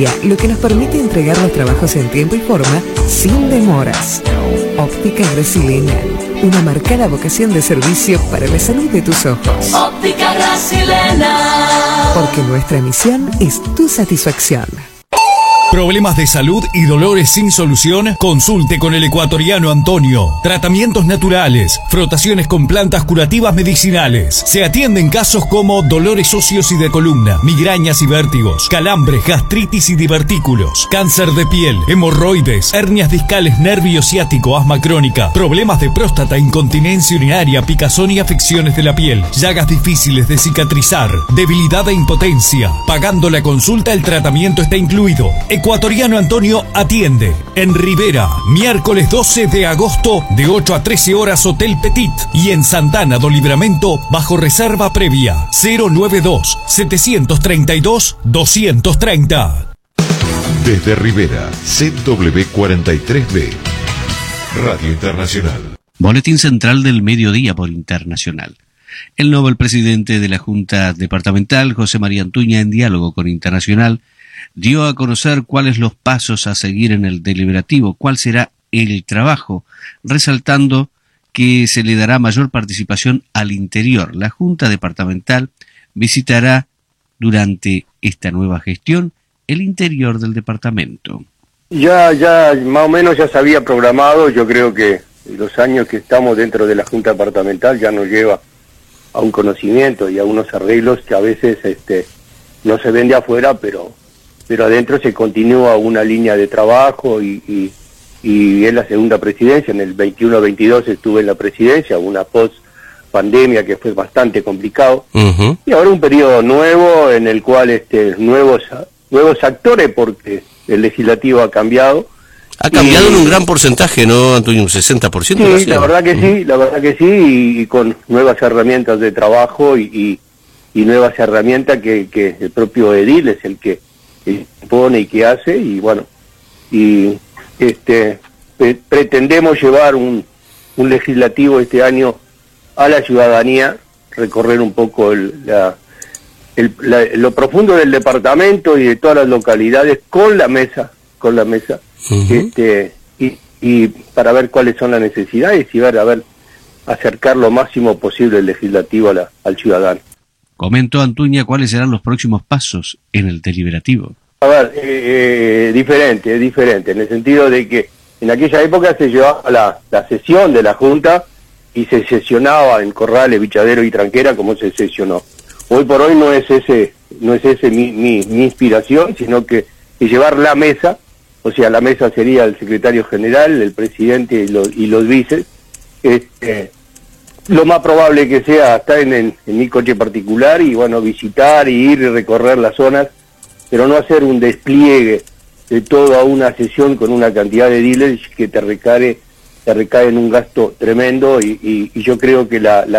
lo que nos permite entregar los trabajos en tiempo y forma sin demoras. Óptica Brasilena, una marcada vocación de servicio para la salud de tus ojos. Óptica Brasilena. Porque nuestra misión es tu satisfacción. ¿Problemas de salud y dolores sin solución? Consulte con el ecuatoriano Antonio. Tratamientos naturales, frotaciones con plantas curativas medicinales. Se atienden casos como dolores óseos y de columna, migrañas y vértigos, calambres, gastritis y divertículos, cáncer de piel, hemorroides, hernias discales, nervio ciático, asma crónica, problemas de próstata, incontinencia urinaria, picazón y afecciones de la piel, llagas difíciles de cicatrizar, debilidad e impotencia. Pagando la consulta, el tratamiento está incluido. Ecuatoriano Antonio atiende en Rivera, miércoles 12 de agosto de 8 a 13 horas Hotel Petit, y en Santana do Livramento bajo reserva previa 092-732-230. Desde Rivera, ZW43B, Radio Internacional. Boletín central del mediodía por Internacional. El nuevo presidente de la Junta Departamental, José María Antuña, en diálogo con Internacional, dio a conocer cuáles los pasos a seguir en el deliberativo, cuál será el trabajo, resaltando que se le dará mayor participación al interior. La Junta Departamental visitará durante esta nueva gestión el interior del departamento. Ya más o menos ya se había programado. Yo creo que los años que estamos dentro de la Junta Departamental ya nos lleva a un conocimiento y a unos arreglos que a veces no se ven de afuera, pero adentro se continúa una línea de trabajo y es la segunda presidencia. En el 21-22 estuve en la presidencia, una post-pandemia que fue bastante complicado. Uh-huh. Y ahora un periodo nuevo en el cual nuevos actores, porque el legislativo ha cambiado. Ha cambiado en un gran porcentaje, ¿no, Antonio? Un 60%. Sí, la verdad que sí, y con nuevas herramientas de trabajo y nuevas herramientas que el propio edil es el que pone y que hace, y bueno, pretendemos llevar un legislativo este año a la ciudadanía, recorrer un poco lo profundo del departamento y de todas las localidades con la mesa, uh-huh. y para ver cuáles son las necesidades y acercar lo máximo posible el legislativo al ciudadano. Comentó Antuña cuáles serán los próximos pasos en el deliberativo. A ver, diferente, en el sentido de que en aquella época se llevaba la sesión de la Junta y se sesionaba en Corrales, Bichadero y Tranquera como se sesionó. Hoy por hoy no es ese mi inspiración, sino que llevar la mesa, o sea, la mesa sería el secretario general, el presidente y los vices. Lo más probable que sea estar en mi coche particular y bueno, visitar y ir y recorrer las zonas, pero no hacer un despliegue de toda una sesión con una cantidad de dealers que te recae en un gasto tremendo, y yo creo que la